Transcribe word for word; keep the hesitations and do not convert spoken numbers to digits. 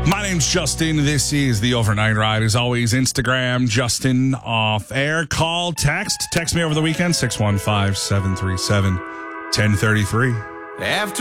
My name's Justin. This is the Overnight Ride. As always, Instagram, Justin Off Air. Call, text. Text me over the weekend, six one five, seven three seven, one zero three three. After